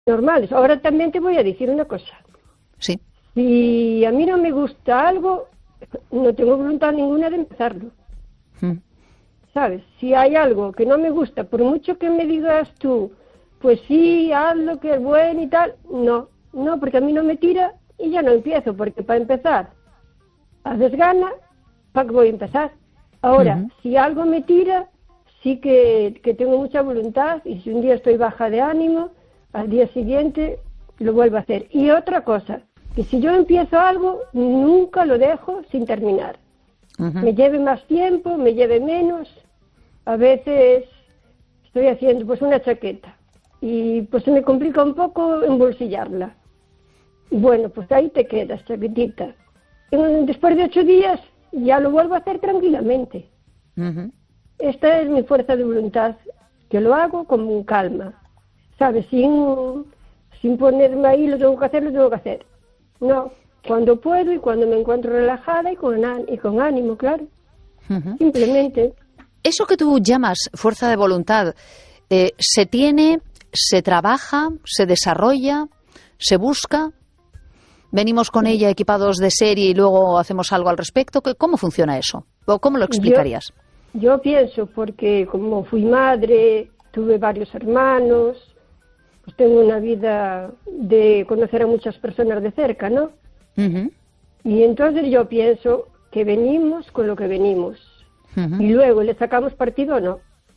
normales. Ahora también te voy a decir una cosa. Sí. Si a mí no me gusta algo, no tengo voluntad ninguna de empezarlo. ¿Sabes? Si hay algo que no me gusta, por mucho que me digas tú, pues sí, hazlo, que es bueno y tal, no, porque a mí no me tira y ya no empiezo, porque para empezar, haces gana, ¿para qué voy a empezar? Ahora, si algo me tira, sí que tengo mucha voluntad, y si un día estoy baja de ánimo, al día siguiente lo vuelvo a hacer. Y otra cosa, que si yo empiezo algo, nunca lo dejo sin terminar. Me lleve más tiempo, me lleve menos. A veces estoy haciendo pues una chaqueta y pues se me complica un poco embolsillarla. Bueno, pues ahí te quedas, chaquetita. Después de 8 días ya lo vuelvo a hacer tranquilamente. Esta es mi fuerza de voluntad, que lo hago con calma, ¿sabes? Sin ponerme ahí, lo tengo que hacer. No, cuando puedo y cuando me encuentro relajada y con ánimo, claro. Simplemente. Eso que tú llamas fuerza de voluntad, ¿se tiene, se trabaja, se desarrolla, se busca? ¿Venimos con ella equipados de serie y luego hacemos algo al respecto? ¿Cómo funciona eso? ¿O cómo lo explicarías? Yo pienso, porque como fui madre, tuve varios hermanos, pues tengo una vida de conocer a muchas personas de cerca, ¿no? Y entonces yo pienso que venimos con lo que venimos. Y luego le sacamos partido o no.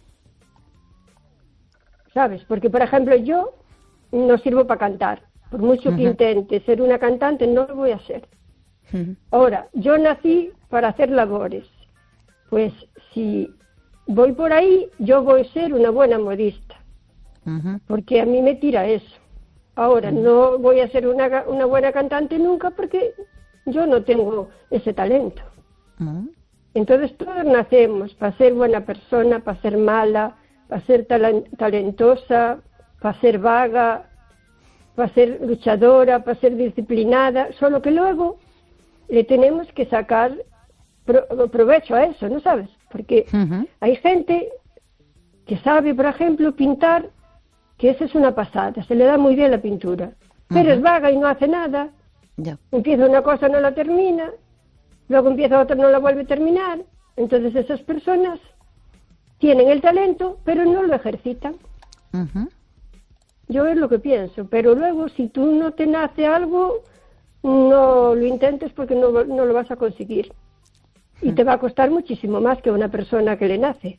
¿Sabes? Porque, por ejemplo, yo no sirvo para cantar. Por mucho que intente ser una cantante, no lo voy a ser. Ahora, yo nací para hacer labores. Pues si voy por ahí, yo voy a ser una buena modista. Porque a mí me tira eso. Ahora, no voy a ser una buena cantante nunca porque yo no tengo ese talento. Entonces todos nacemos para ser buena persona, para ser mala, para ser talentosa, para ser vaga, para ser luchadora, para ser disciplinada, solo que luego le tenemos que sacar provecho a eso, ¿no sabes? Porque hay gente que sabe, por ejemplo, pintar, que eso es una pasada, se le da muy bien la pintura, pero es vaga y no hace nada. Empieza una cosa, no la termina, luego empieza otra, no la vuelve a terminar. Entonces esas personas tienen el talento, pero no lo ejercitan. Yo es lo que pienso, pero luego si tú no te nace algo, no lo intentes porque no lo vas a conseguir. Y te va a costar muchísimo más que a una persona que le nace.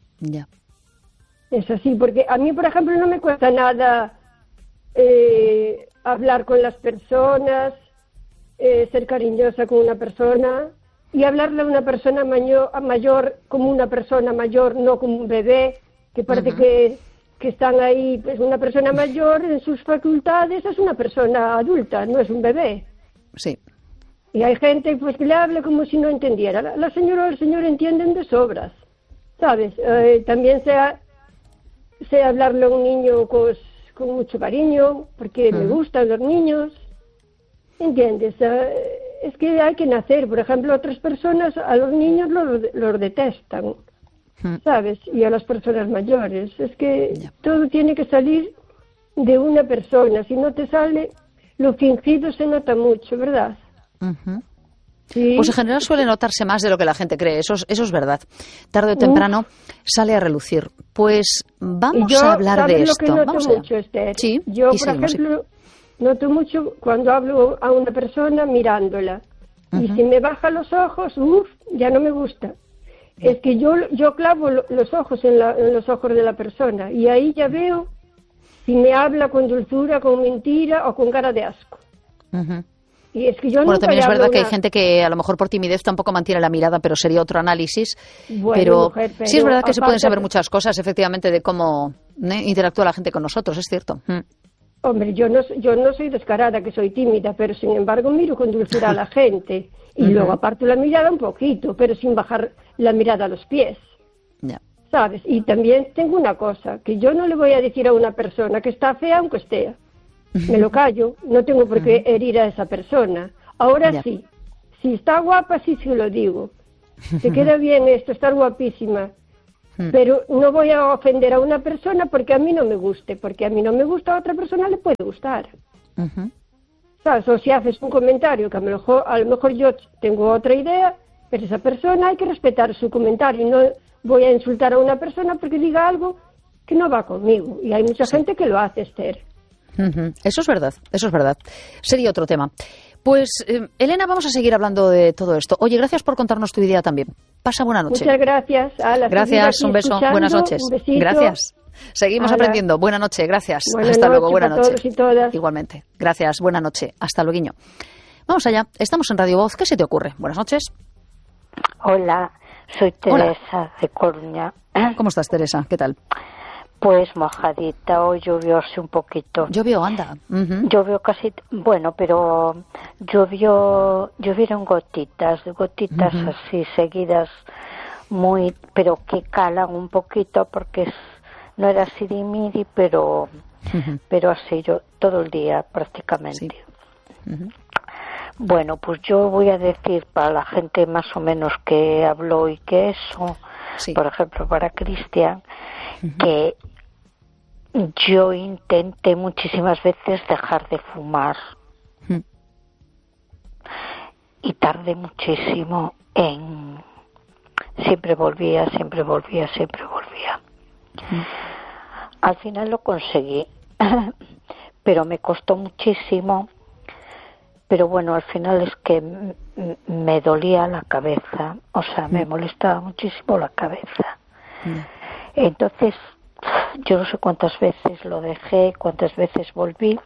Es así, porque a mí, por ejemplo, no me cuesta nada hablar con las personas, ser cariñosa con una persona y hablarle a una persona mayor como una persona mayor, no como un bebé, que parece que están ahí. Pues una persona mayor en sus facultades es una persona adulta, no es un bebé. Sí. Y hay gente pues que le habla como si no entendiera. La señora o el señor entienden de sobras, ¿sabes? También sé hablarle a un niño con mucho cariño, porque me gustan los niños, ¿entiendes? Es que hay que nacer. Por ejemplo, otras personas, a los niños los detestan, ¿sabes? Y a las personas mayores. Es que todo tiene que salir de una persona. Si no te sale, lo fingido se nota mucho, ¿verdad? Sí. Pues en general suele notarse más de lo que la gente cree, eso es verdad. Tarde o temprano sale a relucir. Pues vamos a hablar de esto. Yo noto mucho, Esther. Sí, yo, por ejemplo, noto mucho cuando hablo a una persona mirándola. Y si me baja los ojos, ya no me gusta. Es que yo clavo los ojos en los ojos de la persona y ahí ya veo si me habla con dulzura, con mentira o con cara de asco. Y es que yo también es verdad que hay gente que a lo mejor por timidez tampoco mantiene la mirada, pero sería otro análisis. Pero sí es verdad que se pueden saber muchas cosas, efectivamente, de cómo interactúa la gente con nosotros, es cierto. Hombre, yo no soy descarada, que soy tímida, pero sin embargo miro con dulzura a la gente. Y luego aparto la mirada un poquito, pero sin bajar la mirada a los pies. ¿Sabes? Y también tengo una cosa, que yo no le voy a decir a una persona que está fea aunque esté. Me lo callo, no tengo por qué herir a esa persona. Ahora sí, si está guapa, sí se lo digo. Te queda bien esto, estar guapísima. Pero no voy a ofender a una persona porque a mí no me guste, porque a mí no me gusta, a otra persona le puede gustar. ¿Sabes? O si haces un comentario que a lo mejor yo tengo otra idea, pero esa persona hay que respetar su comentario. No voy a insultar a una persona porque diga algo que no va conmigo. Y hay mucha gente que lo hace, Esther. Eso es verdad, eso es verdad. Sería otro tema. Pues, Elena, vamos a seguir hablando de todo esto. Oye, gracias por contarnos tu idea también. Pasa buena noche. Muchas gracias. Gracias, un beso. Buenas noches. Un besito. Gracias. Seguimos aprendiendo. Buena noche, gracias. Hasta luego, buena noche. Todos y todas. Igualmente. Gracias, buena noche. Hasta luego. Vamos allá. Estamos en Radio Voz. ¿Qué se te ocurre? Buenas noches. Hola, soy Teresa de Coruña. ¿Cómo estás, Teresa? ¿Qué tal? Pues mojadita, hoy llovió así un poquito. Llovió, anda. Llovió casi, bueno, pero llovieron gotitas así seguidas, pero que calan un poquito porque no era sirimiri, pero así yo todo el día prácticamente. Sí. Bueno, pues yo voy a decir para la gente más o menos que habló y que eso, por ejemplo para Cristian, que yo intenté muchísimas veces dejar de fumar y tardé muchísimo en... Siempre volvía. Al final lo conseguí, pero me costó muchísimo. Pero bueno, al final es que me dolía la cabeza, o sea, me molestaba muchísimo la cabeza. Entonces, yo no sé cuántas veces lo dejé, cuántas veces volví,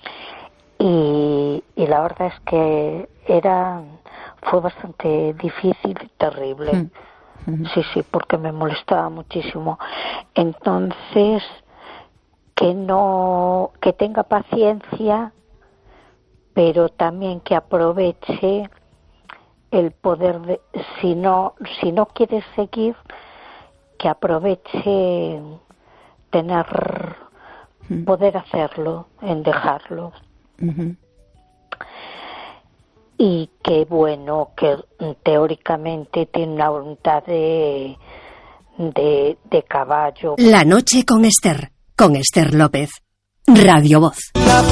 y la verdad es que fue bastante difícil y terrible. Sí, porque me molestaba muchísimo. Entonces, que tenga paciencia, pero también que aproveche el poder de, si no quieres seguir, que aproveche poder hacerlo, en dejarlo. Y que bueno, que teóricamente tiene una voluntad de caballo. La noche con Esther López, Radio Voz.